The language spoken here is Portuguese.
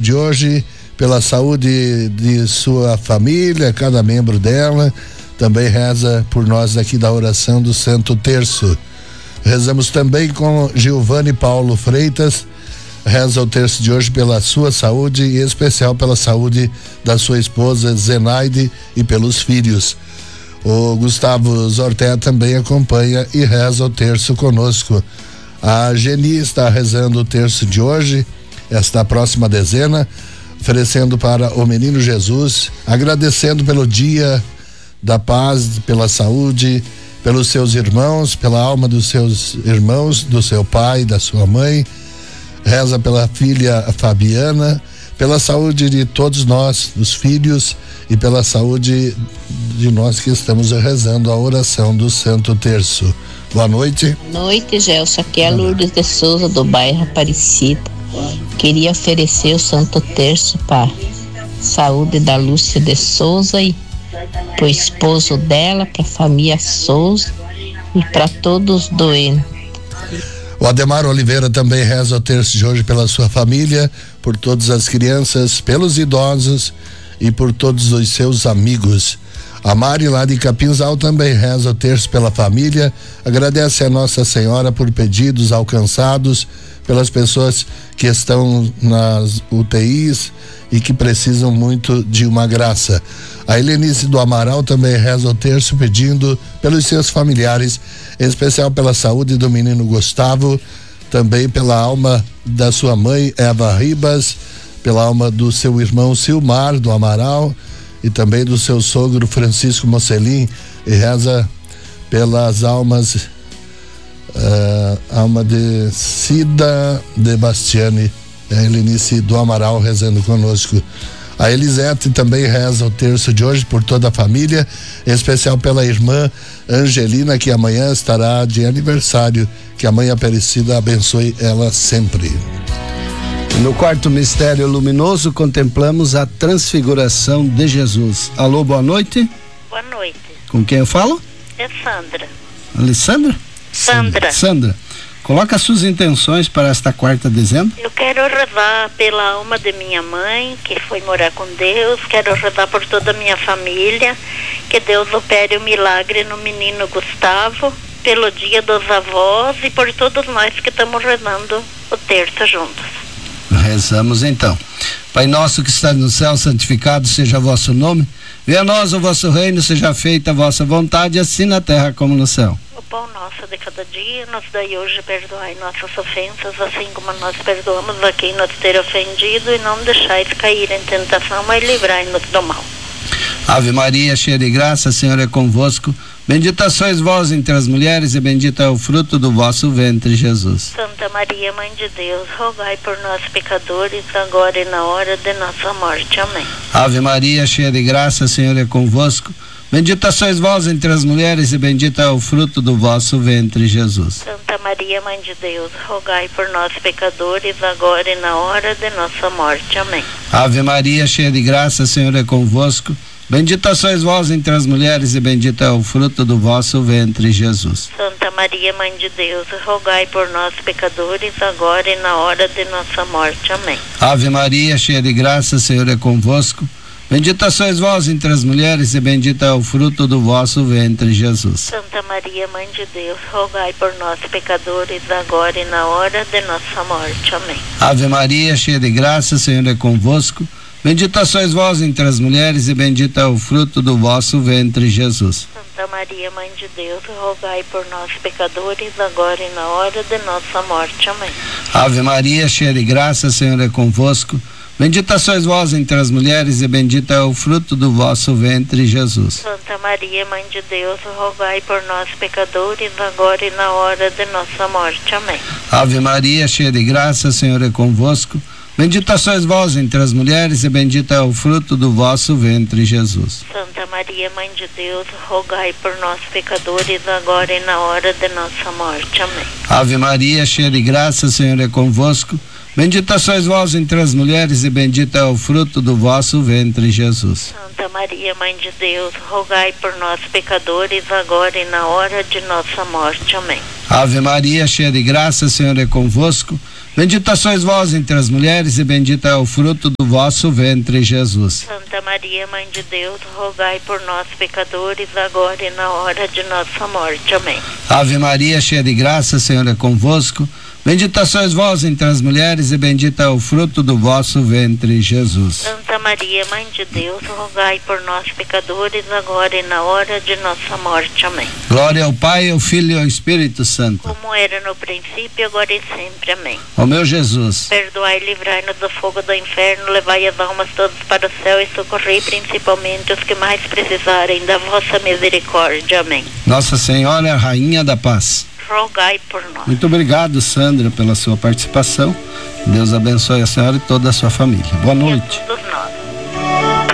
de hoje, pela saúde de sua família, cada membro dela. Também reza por nós aqui da oração do Santo Terço. Rezamos também com Giovanni Paulo Freitas. Reza o terço de hoje pela sua saúde e em especial pela saúde da sua esposa Zenaide e pelos filhos. O Gustavo Zortea também acompanha e reza o terço conosco. A Geni está rezando o terço de hoje, esta próxima dezena, oferecendo para o menino Jesus, agradecendo pelo dia da paz, pela saúde, pelos seus irmãos, pela alma dos seus irmãos, do seu pai, da sua mãe. Reza pela filha Fabiana, pela saúde de todos nós, dos filhos, e pela saúde de nós que estamos rezando a oração do Santo Terço. Boa noite. Boa noite, Gelson. Aqui é a Lourdes de Souza, do bairro Aparecida. Queria oferecer o Santo Terço para saúde da Lúcia de Souza e para o esposo dela, para a família Souza e para todos os doentes. O Ademar Oliveira também reza o terço de hoje pela sua família, por todas as crianças, pelos idosos e por todos os seus amigos. A Mari lá de Capinzal também reza o terço pela família, agradece a Nossa Senhora por pedidos alcançados, pelas pessoas que estão nas UTIs e que precisam muito de uma graça. A Helenice do Amaral também reza o terço pedindo pelos seus familiares, em especial pela saúde do menino Gustavo, também pela alma da sua mãe Eva Ribas, pela alma do seu irmão Silmar do Amaral e também do seu sogro Francisco Mocelin, e reza pelas almas alma de Cida de Bastiani, a Helenice do Amaral rezando conosco. A Elisete também reza o terço de hoje por toda a família, em especial pela irmã Angelina, que amanhã estará de aniversário. Que a Mãe Aparecida abençoe ela sempre. No quarto mistério luminoso, contemplamos a transfiguração de Jesus. Alô, boa noite. Boa noite. Com quem eu falo? É Sandra. Alessandra? Sandra. Coloca suas intenções para esta quarta dezena. Eu quero rezar pela alma de minha mãe, que foi morar com Deus. Quero rezar por toda a minha família, que Deus opere o milagre no menino Gustavo, pelo dia dos avós e por todos nós que estamos rezando o terço juntos. Rezamos então. Pai nosso que está no céu, santificado seja o vosso nome. Venha a nós o vosso reino, seja feita a vossa vontade, assim na terra como no céu. O pão nosso de cada dia nos dai hoje, perdoai nossas ofensas, assim como nós perdoamos a quem nos ter ofendido, e não deixais cair em tentação, mas livrai-nos do mal. Ave Maria, cheia de graça, o Senhor é convosco. Bendita sois vós entre as mulheres, e bendito é o fruto do vosso ventre, Jesus. Santa Maria, Mãe de Deus, rogai por nós pecadores, agora e na hora de nossa morte. Amém. Ave Maria, cheia de graça, o Senhor é convosco. Bendita sois vós entre as mulheres, e bendito é o fruto do vosso ventre, Jesus. Santa Maria, Mãe de Deus, rogai por nós pecadores, agora e na hora de nossa morte. Amém. Ave Maria, cheia de graça, o Senhor é convosco. Bendita sois vós entre as mulheres, e bendito é o fruto do vosso ventre, Jesus. Santa Maria, Mãe de Deus, rogai por nós pecadores, agora e na hora de nossa morte. Amém. Ave Maria, cheia de graça, o Senhor é convosco. Bendita sois vós entre as mulheres, e bendito é o fruto do vosso ventre, Jesus. Santa Maria, Mãe de Deus, rogai por nós pecadores, agora e na hora de nossa morte. Amém. Ave Maria, cheia de graça, o Senhor é convosco. Bendita sois vós entre as mulheres, e bendito é o fruto do vosso ventre, Jesus. Santa Maria, Mãe de Deus, rogai por nós pecadores, agora e na hora de nossa morte. Amém. Ave Maria, cheia de graça, o Senhor é convosco. Bendita sois vós entre as mulheres, e bendito é o fruto do vosso ventre, Jesus. Santa Maria, Mãe de Deus, rogai por nós pecadores, agora e na hora de nossa morte. Amém. Ave Maria, cheia de graça, o Senhor é convosco. Bendita sois vós entre as mulheres, e bendito é o fruto do vosso ventre, Jesus. Santa Maria, Mãe de Deus, rogai por nós pecadores, agora e na hora de nossa morte. Amém. Ave Maria, cheia de graça, o Senhor é convosco. Bendita sois vós entre as mulheres, e bendito é o fruto do vosso ventre, Jesus. Santa Maria, Mãe de Deus, rogai por nós pecadores, agora e na hora de nossa morte. Amém. Ave Maria, cheia de graça, o Senhor é convosco. Bendita sois vós entre as mulheres e bendito é o fruto do vosso ventre, Jesus. Santa Maria, Mãe de Deus, rogai por nós, pecadores, agora e na hora de nossa morte. Amém. Ave Maria, cheia de graça, o Senhor é convosco. Bendita sois vós entre as mulheres e bendito é o fruto do vosso ventre, Jesus. Santa Maria, Mãe de Deus, rogai por nós, pecadores, agora e na hora de nossa morte. Amém. Glória ao Pai, ao Filho e ao Espírito Santo. Como era no princípio, agora e sempre. Amém. Ó meu Jesus, perdoai e livrai-nos do fogo do inferno, levai as almas todas para o céu e socorrei principalmente os que mais precisarem da vossa misericórdia. Amém. Nossa Senhora, Rainha da Paz, rogai por nós. muito obrigado, Sandra, pela sua participação. Deus abençoe a senhora e toda a sua família. Boa noite. E a todos